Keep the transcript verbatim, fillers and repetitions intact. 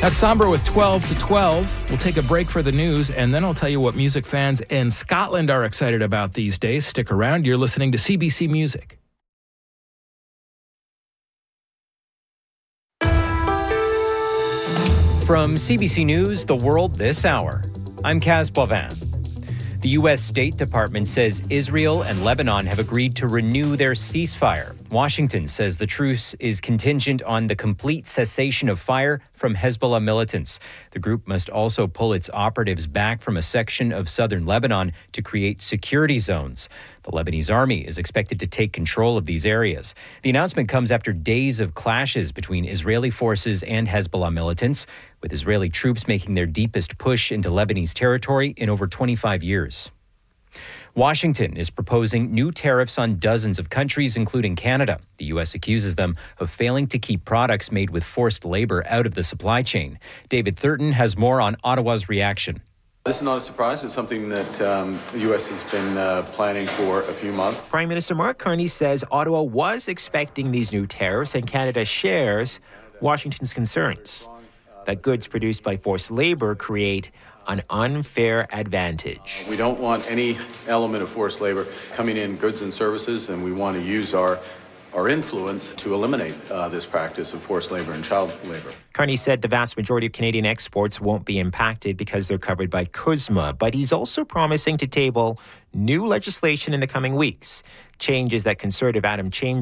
That's Sombra with twelve to twelve. We'll take a break for the news, and then I'll tell you what music fans in Scotland are excited about these days. Stick around. You're listening to C B C Music. From C B C News, The World This Hour, I'm Kaz Boivin. The U S State Department says Israel and Lebanon have agreed to renew their ceasefire. Washington says the truce is contingent on the complete cessation of fire from Hezbollah militants. The group must also pull its operatives back from a section of southern Lebanon to create security zones. The Lebanese army is expected to take control of these areas. The announcement comes after days of clashes between Israeli forces and Hezbollah militants, with Israeli troops making their deepest push into Lebanese territory in over twenty-five years. Washington is proposing new tariffs on dozens of countries, including Canada. The U S accuses them of failing to keep products made with forced labor out of the supply chain. David Thurton has more on Ottawa's reaction. This is not a surprise. It's something that um, the U S has been uh, planning for a few months. Prime Minister Mark Carney says Ottawa was expecting these new tariffs, and Canada shares Washington's concerns that goods produced by forced labor create an unfair advantage. We don't want any element of forced labor coming in goods and services, and we want to use our our influence to eliminate uh, this practice of forced labor and child labor. Carney said the vast majority of Canadian exports won't be impacted because they're covered by CUSMA, but he's also promising to table new legislation in the coming weeks. Changes that Conservative Adam Chambers